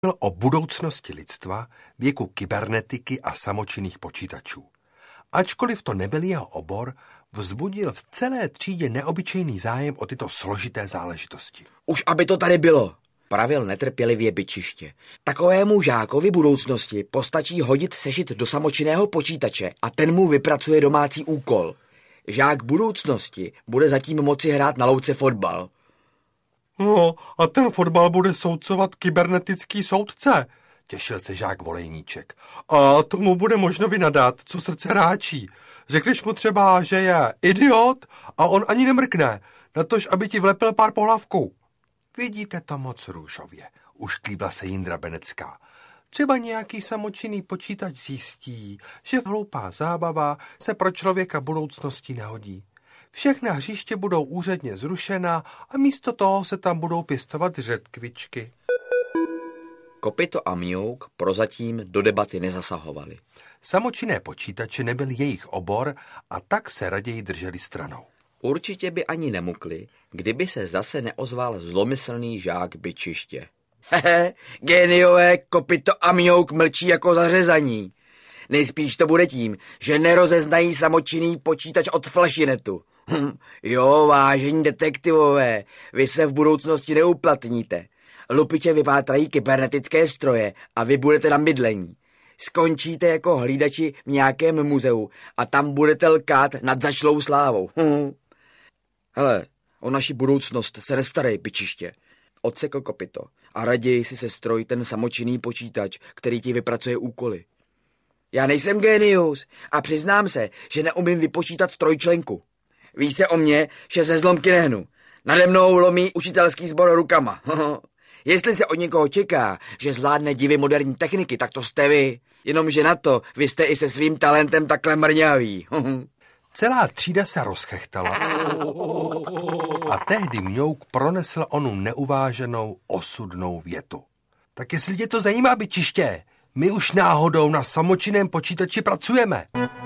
o budoucnosti lidstva, věku kybernetiky a samočinných počítačů. Ačkoliv to nebyl jeho obor, vzbudil v celé třídě neobyčejný zájem o tyto složité záležitosti. Už aby to tady bylo, pravil netrpělivě Byčiště. Takovému žákovi budoucnosti postačí hodit sešit do samočinného počítače a ten mu vypracuje domácí úkol. Žák budoucnosti bude zatím moci hrát na louce fotbal. No, a ten fotbal bude soudcovat kybernetický soudce, těšil se žák Volejníček. A tomu bude možno vynadat, co srdce ráčí. Řekneš mu třeba, že je idiot a on ani nemrkne, natož aby ti vlepil pár pohlavků. Vidíte to moc růžově, ušklíbla se Jindra Benecká. Třeba nějaký samočinný počítač zjistí, že hloupá zábava se pro člověka budoucnosti nehodí. Všechna hřiště budou úředně zrušena a místo toho se tam budou pěstovat řetkvičky. Kopyto a Mňouk prozatím do debaty nezasahovali. Samočinné počítače nebyl jejich obor a tak se raději drželi stranou. Určitě by ani nemukli, kdyby se zase neozval zlomyslný žák Byčiště. Hehe, géniové, Kopyto a Mňouk mlčí jako zařezaní. Nejspíš to bude tím, že nerozeznají samočinný počítač od flašinetu. Jo, vážení detektivové, vy se v budoucnosti neuplatníte. Lupiče vypátrají kybernetické stroje a vy budete na bydlení. Skončíte jako hlídači v nějakém muzeu a tam budete lkát nad zašlou slávou. Hele, o naši budoucnost se nestarej, Byčiště, odsekl Kopyto, a raději si sestroj ten samočinný počítač, který ti vypracuje úkoly. Já nejsem génius a přiznám se, že neumím vypočítat trojčlenku. Víš se o mně, že ze zlomky nehnu. Nade mnou lomí učitelský sbor rukama. Jestli se od někoho čeká, že zvládne divy moderní techniky, tak to jste vy. Jenomže na to vy jste i se svým talentem takhle mrňaví. Celá třída se rozchechtala a tehdy Mňouk pronesl onu neuváženou osudnou větu. Tak jestli tě to zajímá, Byčiště, my už náhodou na samočinném počítači pracujeme.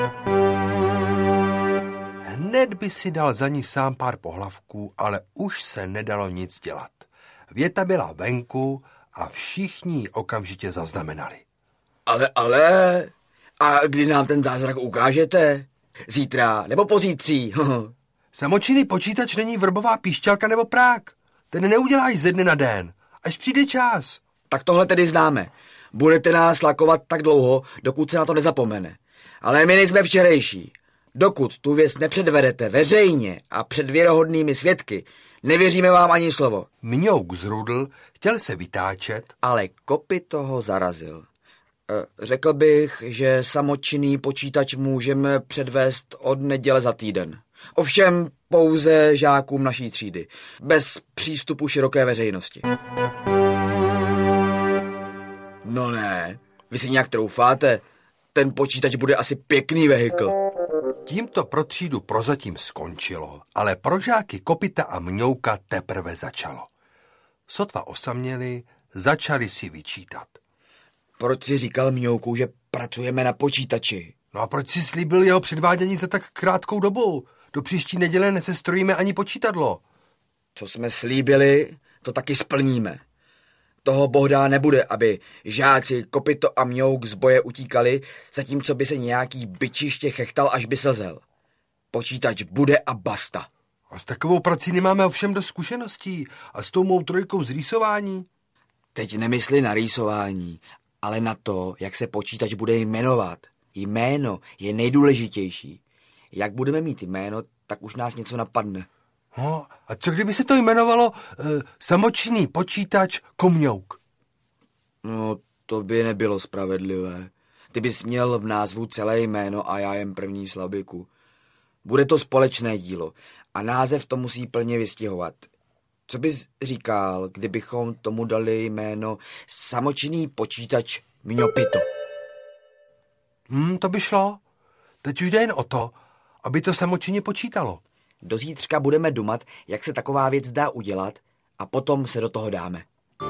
Hned by si dal za ní sám pár pohlavků, ale už se nedalo nic dělat. Věta byla venku a všichni ji okamžitě zaznamenali. Ale, a kdy nám ten zázrak ukážete? Zítra nebo pozítří? Samočinný počítač není vrbová píšťalka nebo prák. Ten neuděláš ze dne na den, až přijde čas. Tak tohle tedy známe. Budete nás lakovat tak dlouho, dokud se na to nezapomene. Ale my nejsme včerejší. Dokud tu věc nepředvedete veřejně a před věrohodnými svědky, nevěříme vám ani slovo. Mňouk zrudl, chtěl se vytáčet, ale Kopyto ho zarazil. Řekl bych, že samočinný počítač můžeme předvést od neděle za týden. Ovšem pouze žákům naší třídy, bez přístupu široké veřejnosti. No ne, vy si nějak troufáte, ten počítač bude asi pěkný vehikl. Tímto pro třídu prozatím skončilo, ale pro žáky Kopyta a Mňouka teprve začalo. Sotva osaměli, začali si vyčítat. Proč si říkal Mňouku, že pracujeme na počítači? No a proč si slíbil jeho předvádění za tak krátkou dobu? Do příští neděle nesestrojíme ani počítadlo. Co jsme slíbili, to taky splníme. Toho bohdá nebude, aby žáci Kopyto a Mňouk z boje utíkali, zatímco by se nějaký Byčiště chechtal, až by slzel. Počítač bude a basta. A s takovou prací nemáme ovšem dost zkušeností. A s tou mou trojkou z rýsování? Teď nemysli na rýsování, ale na to, jak se počítač bude jmenovat. Jméno je nejdůležitější. Jak budeme mít jméno, tak už nás něco napadne. No, a co kdyby se to jmenovalo samočinný počítač Komňouk? No, to by nebylo spravedlivé. Ty bys měl v názvu celé jméno a já jen první slabiku. Bude to společné dílo a název to musí plně vystihovat. Co bys říkal, kdybychom tomu dali jméno samočinný počítač Mňopito? To by šlo. Teď už jde jen o to, aby to samočinně počítalo. Do zítřka budeme dumat, jak se taková věc dá udělat a potom se do toho dáme.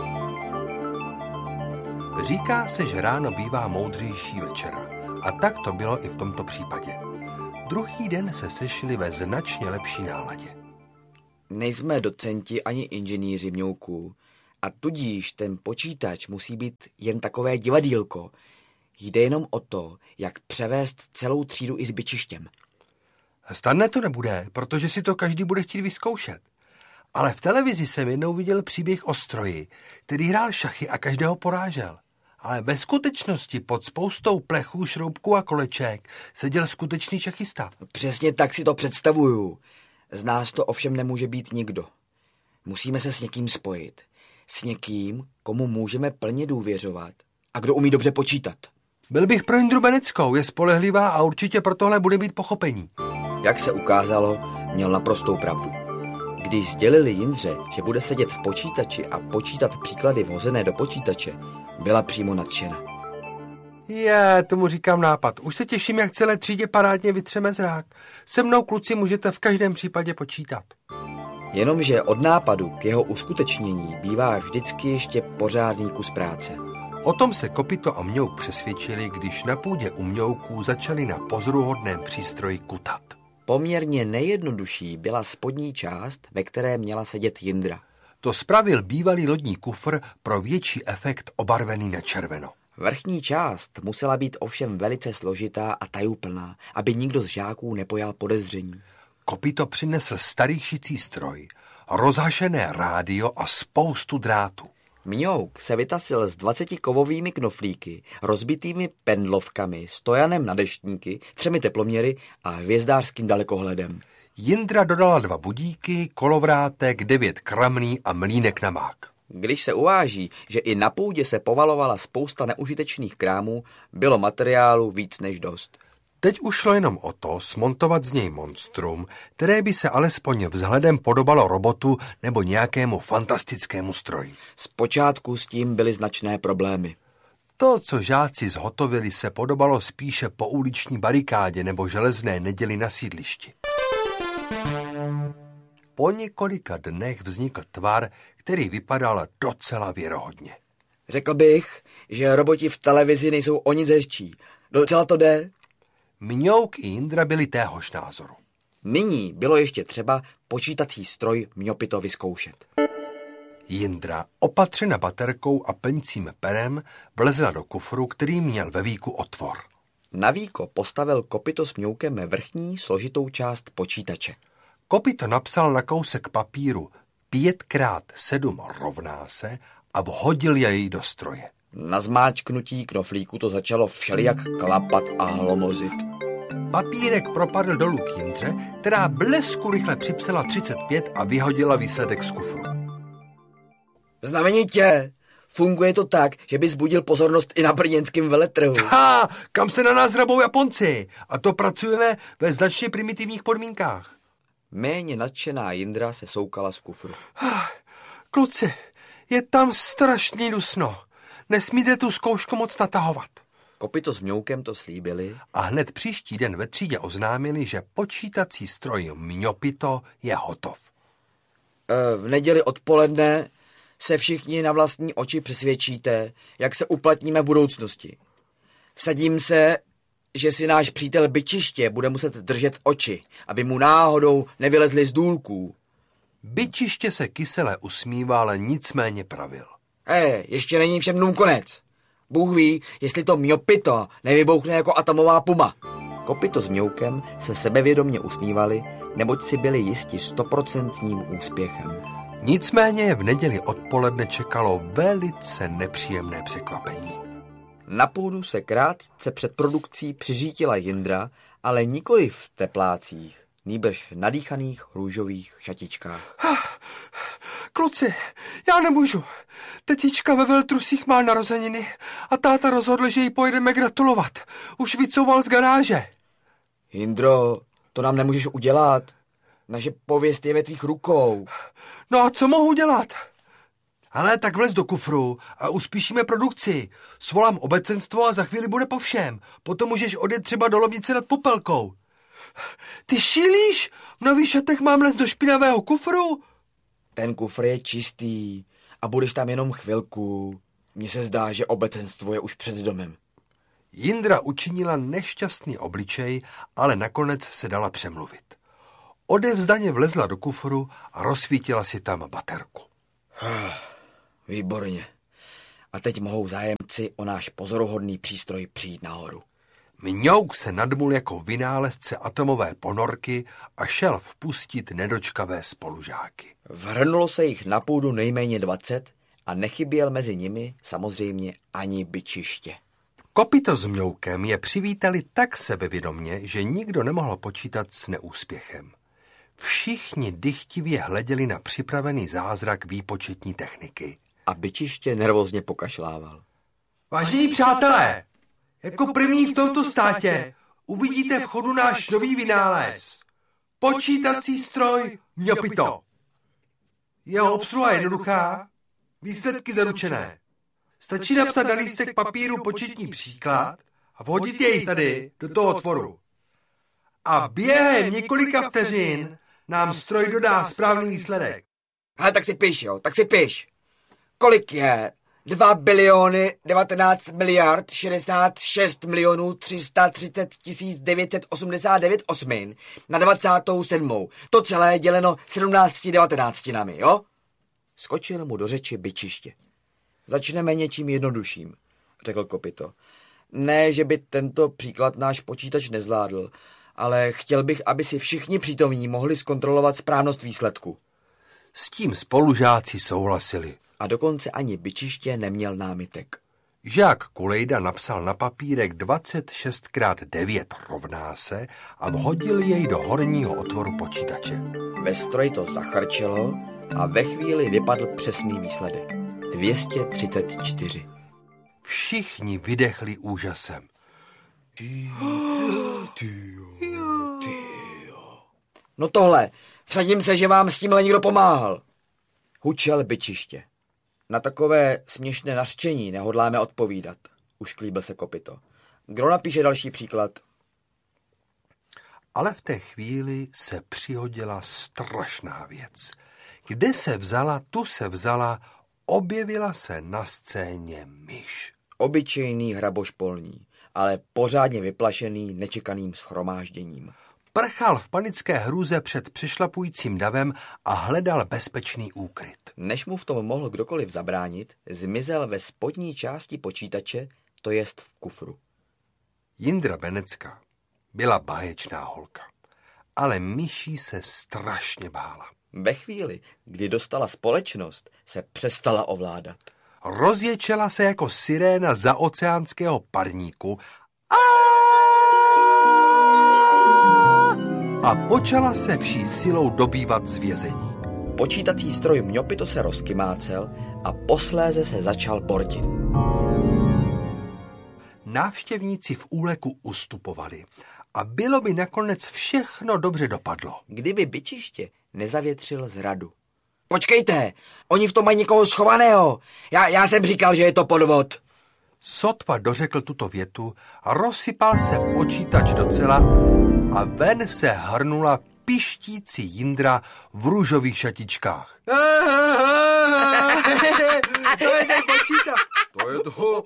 Říká se, že ráno bývá moudřejší večera. A tak to bylo i v tomto případě. Druhý den se sešli ve značně lepší náladě. Nejsme docenti ani inženýři Mňouku, A tudíž ten počítač musí být jen takové divadýlko. Jde jenom o to, jak převést celou třídu i s bičištěm. Snadné to nebude, protože si to každý bude chtít vyzkoušet. Ale v televizi jsem jednou viděl příběh o stroji, který hrál šachy a každého porážel. Ale ve skutečnosti pod spoustou plechů, šroubků a koleček seděl skutečný šachista. Přesně tak si to představuju. Z nás to ovšem nemůže být nikdo. Musíme se s někým spojit. S někým, komu můžeme plně důvěřovat a kdo umí dobře počítat. Byl bych pro Jindru Beneckou, je spolehlivá a určitě pro tohle bude mít pochopení. Jak se ukázalo, měl naprostou pravdu. Když sdělili Jindře, že bude sedět v počítači a počítat příklady vhozené do počítače, byla přímo nadšena. Tomu říkám nápad. Už se těším, jak celé třídě parádně vytřeme zrák. Se mnou, kluci, můžete v každém případě počítat. Jenomže od nápadu k jeho uskutečnění bývá vždycky ještě pořádný kus práce. O tom se Kopyto a Mňouk přesvědčili, když na půdě u Mňouků začali na pozoruhodném přístroji kutat. Poměrně nejjednodušší byla spodní část, ve které měla sedět Jindra. To spravil bývalý lodní kufr pro větší efekt obarvený na červeno. Vrchní část musela být ovšem velice složitá a tajuplná, aby nikdo z žáků nepojal podezření. Kopyto přinesl starý šicí stroj, rozhašené rádio a spoustu drátů. Mňouk se vytasil s 20 kovovými knoflíky, rozbitými pendlovkami, stojanem na deštníky, 3 teploměry a hvězdářským dalekohledem. Jindra dodala 2 budíky, kolovrátek, 9 kramlí a mlýnek na mák. Když se uváží, že i na půdě se povalovala spousta neužitečných krámů, bylo materiálu víc než dost. Teď už šlo jenom o to smontovat z něj monstrum, které by se alespoň vzhledem podobalo robotu nebo nějakému fantastickému stroji. Zpočátku s tím byly značné problémy. To, co žáci zhotovili, se podobalo spíše pouliční barikádě nebo železné neděli na sídlišti. Po několika dnech vznikl tvar, který vypadal docela věrohodně. Řekl bych, že roboti v televizi nejsou o nic hezčí. Docela to jde. Mňouk i Jindra byli téhož názoru. Nyní bylo ještě třeba počítací stroj Mňopito vyzkoušet. Jindra, opatřena baterkou a peňcím perem, vlezla do kufru, který měl ve víku otvor. Na víko postavil Kopyto s Mňoukem vrchní složitou část počítače. Kopyto napsal na kousek papíru 5x7 rovná se a vhodil jej do stroje. Na zmáčknutí knoflíku to začalo všelijak klapat a hlomozit. Papírek propadl dolů k Jindře, která blesku rychle připsala 35 a vyhodila výsledek z kufru. Znamenitě! Funguje to tak, že by vzbudil pozornost i na brněnském veletrhu. Kam se na nás hrabou Japonci? A to pracujeme ve značně primitivních podmínkách. Méně nadšená Jindra se soukala z kufru. Kluci, je tam strašný dusno. Nesmíte tu zkoušku moc natahovat. Kopyto s Mňoukem to slíbili. A hned příští den ve třídě oznámili, že počítací stroj Mňopito je hotov. V neděli odpoledne se všichni na vlastní oči přesvědčíte, jak se uplatníme v budoucnosti. Vsadím se, že si náš přítel Byčiště bude muset držet oči, aby mu náhodou nevylezli z důlků. Byčiště se kysele usmívá, ale nicméně pravil. Ještě není všem dnům konec. Bůh ví, jestli to Mňopito nevybouchne jako atomová puma. Kopyto s Mňoukem se sebevědomně usmívali, neboť si byli jisti 100% úspěchem. Nicméně v neděli odpoledne čekalo velice nepříjemné překvapení. Na půdu se krátce před produkcí přiřítila Jindra, ale nikoli v teplácích, nýbrž v nadýchaných růžových šatičkách. Kluci, já nemůžu. Tetička ve veltrusích má narozeniny a táta rozhodl, že jí pojedeme gratulovat. Už vycouval z garáže. Jindro, to nám nemůžeš udělat. Naše pověst je ve tvých rukou. No a co mohu dělat? Ale tak vlez do kufru a uspíšíme produkci. Svolám obecenstvo a za chvíli bude po všem. Potom můžeš odjet třeba do Lomnice nad Popelkou. Ty šílíš? V nových šatech mám les do špinavého kufru? Ten kufr je čistý a budeš tam jenom chvilku. Mně se zdá, že obecenstvo je už před domem. Jindra učinila nešťastný obličej, ale nakonec se dala přemluvit. Odevzdaně vlezla do kufru a rozsvítila si tam baterku. Výborně. A teď mohou zájemci o náš pozoruhodný přístroj přijít nahoru. Mňouk se nadmul jako vynálezce atomové ponorky a šel vpustit nedočkavé spolužáky. Vrhnulo se jich na půdu nejméně 20 a nechyběl mezi nimi samozřejmě ani bičiště. Kopyto s Mňoukem je přivítali tak sebevědomně, že nikdo nemohl počítat s neúspěchem. Všichni dychtivě hleděli na připravený zázrak výpočetní techniky. A bičiště nervózně pokašlával. Vážení přátelé, jako první v tomto státě uvidíte v chodu náš nový vynález. Počítací stroj Mňopito. Jeho obsluha je jednoduchá, výsledky zaručené. Stačí napsat na lístek papíru početní příklad a vhodit jej tady do toho otvoru. A během několika vteřin nám stroj dodá správný výsledek. Ale tak si piš, jo, tak si piš. Kolik je? 2 biliony 19 miliard 66 milionů 330 989 osmin na 27. To celé děleno 17 devatenáctinami, jo? Skočil mu do řeči bičiště. Začneme něčím jednodušším, řekl Kopyto. Ne, že by tento příklad náš počítač nezvládl, ale chtěl bych, aby si všichni přítomní mohli zkontrolovat správnost výsledku. S tím spolužáci souhlasili. A dokonce ani bičiště neměl námitek. Žák Kulejda napsal na papírek 26x9 rovná se a vhodil jej do horního otvoru počítače. Ve stroji to zachrčelo a ve chvíli vypadl přesný výsledek. 234. Všichni vydechli úžasem. No tohle, vsadím se, že vám s tímhle někdo pomáhal. Hučel bičiště. Na takové směšné nařčení nehodláme odpovídat, ušklíbil se Kopyto. Kdo napíše další příklad? Ale v té chvíli se přihodila strašná věc. Kde se vzala, tu se vzala, objevila se na scéně myš. Obyčejný hraboš polní, ale pořádně vyplašený nečekaným shromážděním. Prchal v panické hrůze před přešlapujícím davem a hledal bezpečný úkryt. Než mu v tom mohl kdokoliv zabránit, zmizel ve spodní části počítače, to jest v kufru. Jindra Benecká byla báječná holka, ale myší se strašně bála. Ve chvíli, kdy dostala společnost, se přestala ovládat. Rozječela se jako siréna zaoceánského parníku a počala se vší silou dobývat z vězení. Počítací stroj Mňopito se rozkymácel a posléze se začal bortit. Návštěvníci v úleku ustupovali a bylo by nakonec všechno dobře dopadlo. Kdyby bičiště nezavětřil zradu. Počkejte, oni v tom mají někoho schovaného. Já jsem říkal, že je to podvod. Sotva dořekl tuto větu, rozsypal se počítač docela a ven se hrnula pištící Jindra v růžových šatičkách. To je ten počítač. To je to.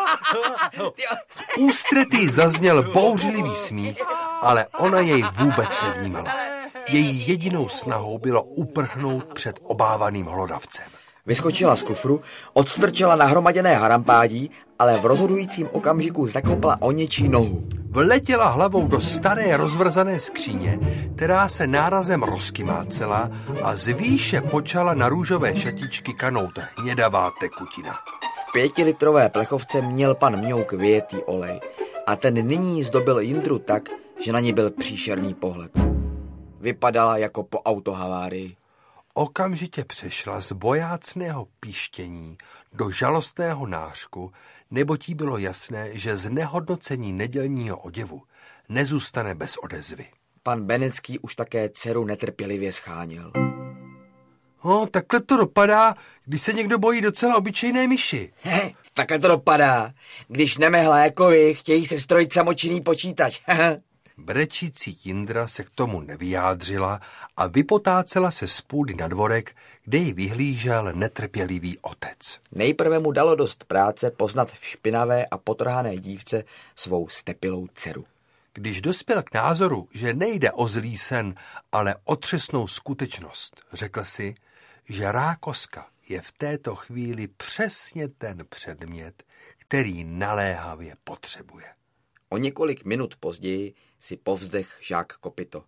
Ústretý zazněl bouřlivý smích, ale ona jej vůbec nevnímala. Její jedinou snahou bylo uprchnout před obávaným hlodavcem. Vyskočila z kufru, odstrčila nahromaděné harampádí, ale v rozhodujícím okamžiku zakopla o něčí nohu. Vletěla hlavou do staré rozvrzané skříně, která se nárazem rozkymácela a z výše počala na růžové šatičky kanout hnědavá tekutina. V 5litrové plechovce měl pan Mňouk vyjetý olej a ten nyní zdobil Jindru tak, že na ní byl příšerný pohled. Vypadala jako po autohavárii. Okamžitě přešla z bojácného píštění do žalostného nářku, neboť jí bylo jasné, že z nehodnocení nedělního oděvu nezůstane bez odezvy. Pan Benecký už také dceru netrpělivě scháněl. Takhle to dopadá, když se někdo bojí docela obyčejné myši. Takhle to dopadá, když nemehlá jako vy chtějí se strojit samočinný počítač. Brečící Jindra se k tomu nevyjádřila a vypotácela se z půdy na dvorek, kde ji vyhlížel netrpělivý otec. Nejprve mu dalo dost práce poznat v špinavé a potrhané dívce svou stepilou dceru. Když dospěl k názoru, že nejde o zlý sen, ale o třesnou skutečnost, řekl si, že rákoska je v této chvíli přesně ten předmět, který naléhavě potřebuje. O několik minut později si povzdech žák Kopyto.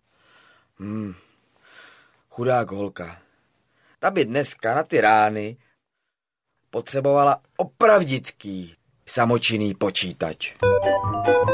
Chudák holka. Ta by dneska na ty rány potřebovala opravdický samočinný počítač.